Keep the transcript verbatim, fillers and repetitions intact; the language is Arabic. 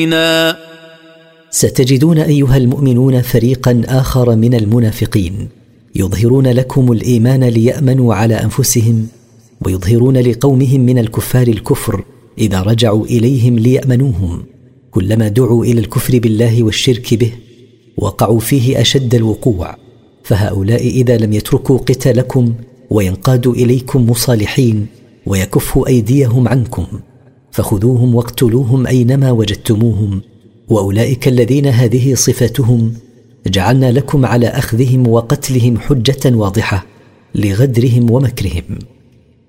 ستجدون أيها المؤمنون فريقا آخر من المنافقين يظهرون لكم الإيمان ليأمنوا على أنفسهم، ويظهرون لقومهم من الكفار الكفر إذا رجعوا إليهم ليأمنوهم. كلما دعوا إلى الكفر بالله والشرك به وقعوا فيه أشد الوقوع، فهؤلاء إذا لم يتركوا قتالكم وينقادوا إليكم مصالحين ويكفوا أيديهم عنكم، فخذوهم واقتلوهم أينما وجدتموهم. وأولئك الذين هذه صفتهم جعلنا لكم على أخذهم وقتلهم حجة واضحة لغدرهم ومكرهم.